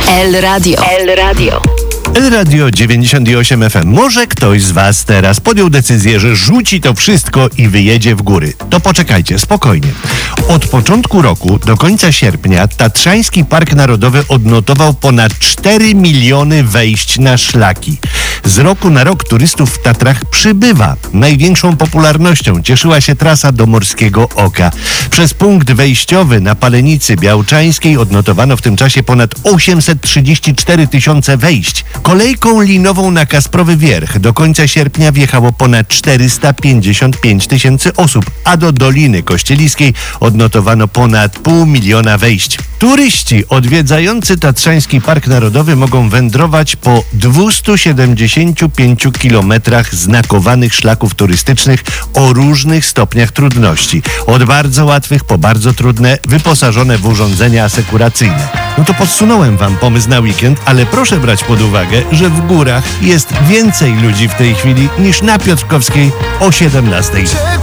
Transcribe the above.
El Radio. El Radio. El Radio 98 FM. Może ktoś z was teraz podjął decyzję, że rzuci to wszystko i wyjedzie w góry. To poczekajcie, spokojnie. Od początku roku do końca sierpnia Tatrzański Park Narodowy odnotował ponad 4 miliony wejść na szlaki. Z roku na rok turystów w Tatrach przybywa. Największą popularnością cieszyła się trasa do Morskiego Oka. Przez punkt wejściowy na Palenicy Białczańskiej odnotowano w tym czasie ponad 834 tysiące wejść. Kolejką linową na Kasprowy Wierch do końca sierpnia wjechało ponad 455 tysięcy osób, a do Doliny Kościeliskiej odnotowano ponad 500 000 wejść. Turyści odwiedzający Tatrzański Park Narodowy mogą wędrować po 275 kilometrach znakowanych szlaków turystycznych o różnych stopniach trudności. Od bardzo łatwych po bardzo trudne, wyposażone w urządzenia asekuracyjne. No to podsunąłem wam pomysł na weekend, ale proszę brać pod uwagę, że w górach jest więcej ludzi w tej chwili niż na Piotrkowskiej o 17.